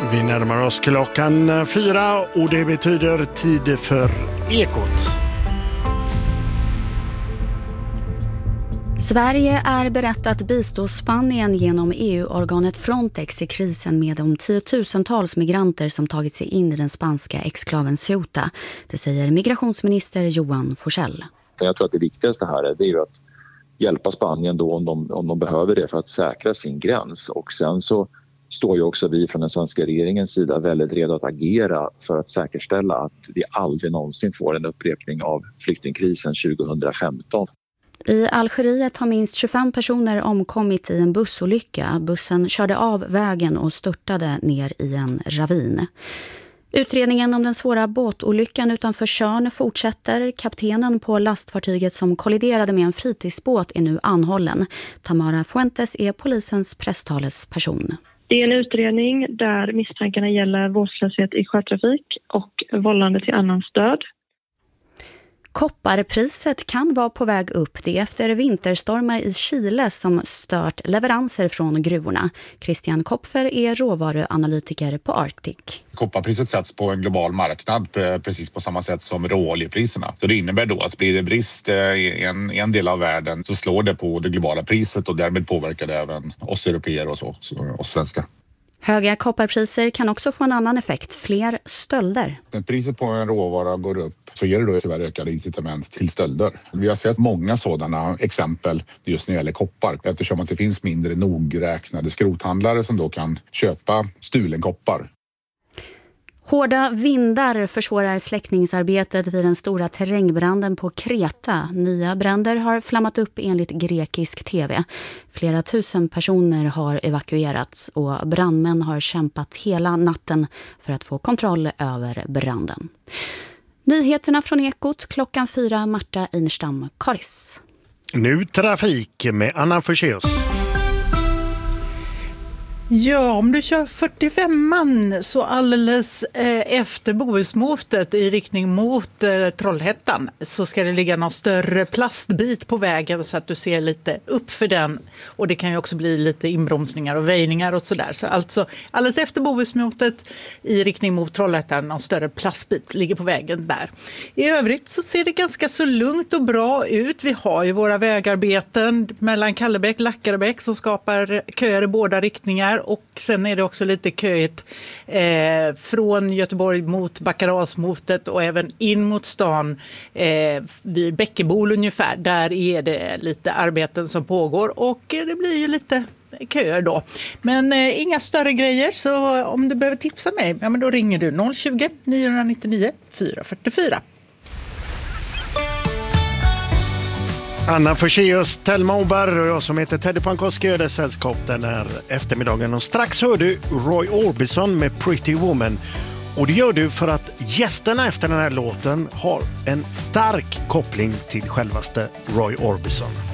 Vi närmar oss klockan 4 och det betyder tid för Ekot. Sverige är berett att bistå Spanien genom EU-organet Frontex i krisen med de tiotusentals migranter som tagit sig in i den spanska exklaven Ceuta. Det säger migrationsminister Johan Forssell. Jag tror att det viktigaste här är ju att hjälpa Spanien då om de behöver det för att säkra sin gräns. Och sen så står ju också vi från den svenska regeringens sida väldigt redo att agera för att säkerställa att vi aldrig någonsin får en upprepning av flyktingkrisen 2015. I Algeriet har minst 25 personer omkommit i en bussolycka. Bussen körde av vägen och störtade ner i en ravin. Utredningen om den svåra båtolyckan utanför Tjörn fortsätter. Kaptenen på lastfartyget som kolliderade med en fritidsbåt är nu anhållen. Tamara Fuentes är polisens presstalesperson. Det är en utredning där misstankarna gäller vårdslöshet i sjötrafik och vållande till annans död. Kopparpriset kan vara på väg upp det efter vinterstormar i Chile som stört leveranser från gruvorna. Christian Kopfer är råvaruanalytiker på Arctic. Kopparpriset sätts på en global marknad precis på samma sätt som råoljepriserna. Så det innebär då att blir det brist i en del av världen så slår det på det globala priset och därmed påverkar det även oss europeer och oss svenskar. Höga kopparpriser kan också få en annan effekt, fler stölder. När priset på en råvara går upp så ger det då tyvärr ökade incitament till stölder. Vi har sett många sådana exempel just när det gäller koppar eftersom att det finns mindre nogräknade skrothandlare som då kan köpa stulen koppar. Hårda vindar försvårar släckningsarbetet vid den stora terrängbranden på Kreta. Nya bränder har flammat upp enligt grekisk tv. Flera tusen personer har evakuerats och brandmän har kämpat hela natten för att få kontroll över branden. Nyheterna från Ekot klockan 4, Marta Einerstam, Karis. Nu trafik med Anna Forssell. Ja, om du kör 45-man så alldeles efter Bohusmotet i riktning mot Trollhättan så ska det ligga någon större plastbit på vägen så att du ser lite upp för den. Och det kan ju också bli lite inbromsningar och väjningar och sådär. Så alltså alldeles efter Bohusmotet i riktning mot Trollhättan, någon större plastbit ligger på vägen där. I övrigt så ser det ganska så lugnt och bra ut. Vi har ju våra vägarbeten mellan Kallebäck och Lackarebäck som skapar köer i båda riktningar. Och sen är det också lite köigt från Göteborg mot Backarasmotet och även in mot stan vid Bäckebol ungefär. Där är det lite arbeten som pågår och det blir ju lite köer då. Men inga större grejer, så om du behöver tipsa mig, ja, men då ringer du 020-999 444. Anna Forssell, Telma Oberg och jag som heter Teddy Pankowski är det sällskap den här eftermiddagen. Och strax hör du Roy Orbison med Pretty Woman. Och det gör du för att gästerna efter den här låten har en stark koppling till självaste Roy Orbison.